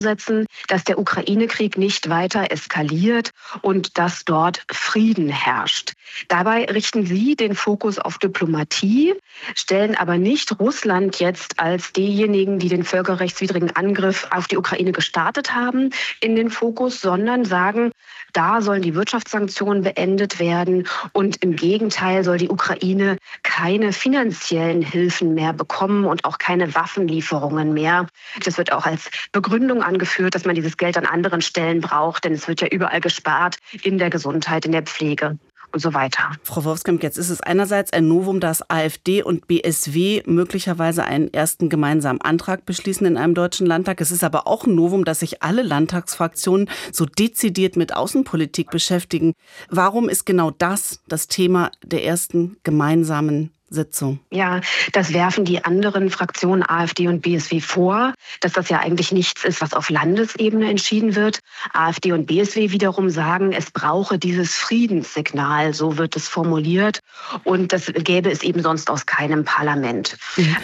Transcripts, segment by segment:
setzen, dass der Ukraine-Krieg nicht weiter eskaliert und dass dort Frieden herrscht. Dabei richten sie den Fokus auf Diplomatie, stellen aber nicht Russland jetzt als diejenigen, die den völkerrechtswidrigen Angriff auf die Ukraine gestartet haben, in den Fokus, sondern sagen, da sollen die Wirtschaftssanktionen beendet werden und im Gegenteil soll die Ukraine keine finanziellen Hilfen mehr bekommen und auch keine Waffenlieferungen mehr. Das wird auch als Begründung angeführt, dass man dieses Geld an anderen Stellen braucht, denn es wird ja überall gespart, in der Gesundheit, in der Pflege und so weiter. Frau Wolfskamp, jetzt ist es einerseits ein Novum, dass AfD und BSW möglicherweise einen ersten gemeinsamen Antrag beschließen in einem deutschen Landtag. Es ist aber auch ein Novum, dass sich alle Landtagsfraktionen so dezidiert mit Außenpolitik beschäftigen. Warum ist genau das Thema der ersten gemeinsamen Sitzung? Ja, das werfen die anderen Fraktionen AfD und BSW vor, dass das ja eigentlich nichts ist, was auf Landesebene entschieden wird. AfD und BSW wiederum sagen, es brauche dieses Friedenssignal, so wird es formuliert. Und das gäbe es eben sonst aus keinem Parlament.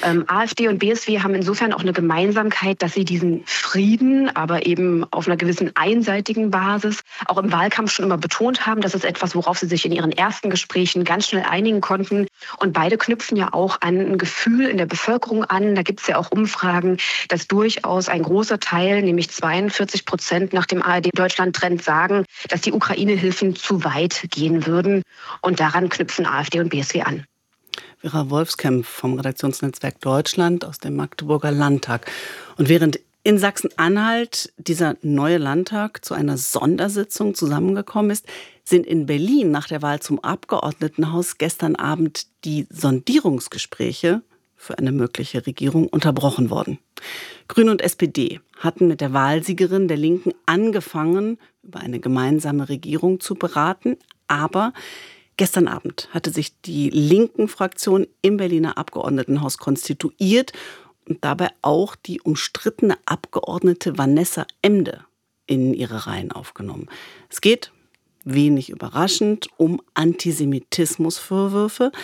AfD und BSW haben insofern auch eine Gemeinsamkeit, dass sie diesen Frieden, aber eben auf einer gewissen einseitigen Basis, auch im Wahlkampf schon immer betont haben. Das ist etwas, worauf sie sich in ihren ersten Gesprächen ganz schnell einigen konnten. Und beide knüpfen ja auch an ein Gefühl in der Bevölkerung an. Da gibt es ja auch Umfragen, dass durchaus ein großer Teil, nämlich 42% nach dem ARD-Deutschland-Trend sagen, dass die Ukraine-Hilfen zu weit gehen würden. Und daran knüpfen AfD und BSW an. Vera Wolfskamp vom Redaktionsnetzwerk Deutschland aus dem Magdeburger Landtag. Und während in Sachsen-Anhalt dieser neue Landtag zu einer Sondersitzung zusammengekommen ist, sind in Berlin nach der Wahl zum Abgeordnetenhaus gestern Abend die Sondierungsgespräche für eine mögliche Regierung unterbrochen worden. Grüne und SPD hatten mit der Wahlsiegerin der Linken angefangen, über eine gemeinsame Regierung zu beraten, aber gestern Abend hatte sich die Linken-Fraktion im Berliner Abgeordnetenhaus konstituiert und dabei auch die umstrittene Abgeordnete Vanessa Emde in ihre Reihen aufgenommen. Es geht, wenig überraschend, um Antisemitismusvorwürfe.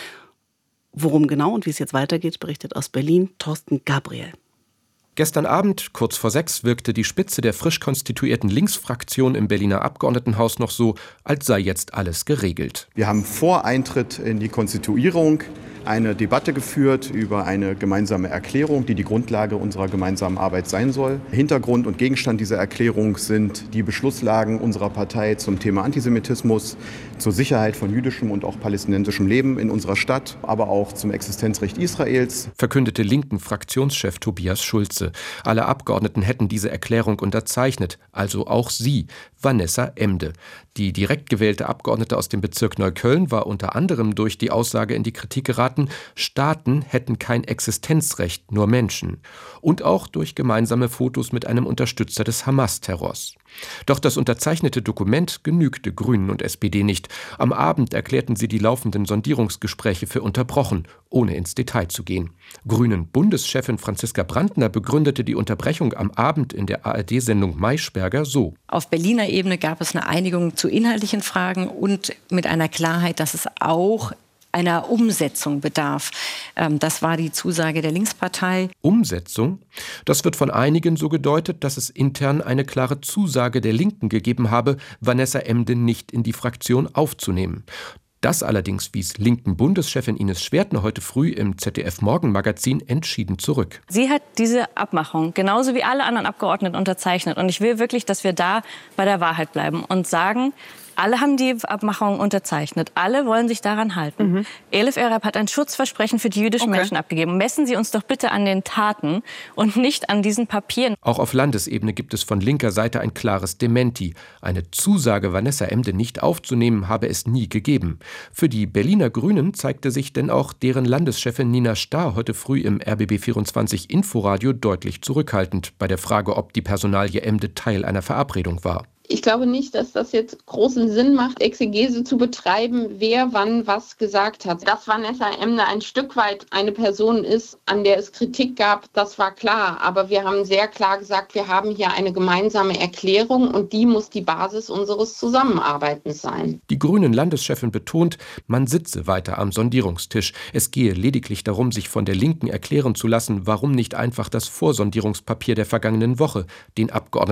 Worum genau und wie es jetzt weitergeht, berichtet aus Berlin Thorsten Gabriel. Gestern Abend, kurz vor 6, wirkte die Spitze der frisch konstituierten Linksfraktion im Berliner Abgeordnetenhaus noch so, als sei jetzt alles geregelt. Wir haben vor Eintritt in die Konstituierung eine Debatte geführt über eine gemeinsame Erklärung, die die Grundlage unserer gemeinsamen Arbeit sein soll. Hintergrund und Gegenstand dieser Erklärung sind die Beschlusslagen unserer Partei zum Thema Antisemitismus, zur Sicherheit von jüdischem und auch palästinensischem Leben in unserer Stadt, aber auch zum Existenzrecht Israels, verkündete Linken-Fraktionschef Tobias Schulze. Alle Abgeordneten hätten diese Erklärung unterzeichnet, also auch sie, Vanessa Emde. Die direkt gewählte Abgeordnete aus dem Bezirk Neukölln war unter anderem durch die Aussage in die Kritik geraten, Staaten hätten kein Existenzrecht, nur Menschen. Und auch durch gemeinsame Fotos mit einem Unterstützer des Hamas-Terrors. Doch das unterzeichnete Dokument genügte Grünen und SPD nicht. Am Abend erklärten sie die laufenden Sondierungsgespräche für unterbrochen, ohne ins Detail zu gehen. Grünen-Bundeschefin Franziska Brandner begründete die Unterbrechung am Abend in der ARD-Sendung Maischberger so. Auf Berliner Ebene gab es eine Einigung zu inhaltlichen Fragen und mit einer Klarheit, dass es auch einer Umsetzung bedarf. Das war die Zusage der Linkspartei. Umsetzung? Das wird von einigen so gedeutet, dass es intern eine klare Zusage der Linken gegeben habe, Vanessa Emde nicht in die Fraktion aufzunehmen. Das allerdings wies Linken-Bundeschefin Ines Schwertner heute früh im ZDF-Morgenmagazin entschieden zurück. Sie hat diese Abmachung genauso wie alle anderen Abgeordneten unterzeichnet. Und ich will wirklich, dass wir da bei der Wahrheit bleiben und sagen, alle haben die Abmachung unterzeichnet. Alle wollen sich daran halten. Elif Erab hat ein Schutzversprechen für die jüdischen Menschen abgegeben. Messen Sie uns doch bitte an den Taten und nicht an diesen Papieren. Auch auf Landesebene gibt es von linker Seite ein klares Dementi. Eine Zusage, Vanessa Emde nicht aufzunehmen, habe es nie gegeben. Für die Berliner Grünen zeigte sich denn auch deren Landeschefin Nina Starr heute früh im RBB24 Inforadio deutlich zurückhaltend bei der Frage, ob die Personalie Emde Teil einer Verabredung war. Ich glaube nicht, dass das jetzt großen Sinn macht, Exegese zu betreiben, wer wann was gesagt hat. Dass Vanessa Emde ein Stück weit eine Person ist, an der es Kritik gab, das war klar. Aber wir haben sehr klar gesagt, wir haben hier eine gemeinsame Erklärung und die muss die Basis unseres Zusammenarbeitens sein. Die Grünen-Landeschefin betont, man sitze weiter am Sondierungstisch. Es gehe lediglich darum, sich von der Linken erklären zu lassen, warum nicht einfach das Vorsondierungspapier der vergangenen Woche den Abgeordneten